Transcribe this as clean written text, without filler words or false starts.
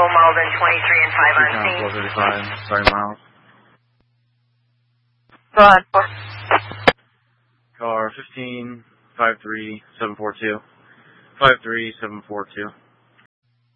Malden 23 and 5 on scene. 435, sorry, Miles. Go on. Car 15, 53742. 53742.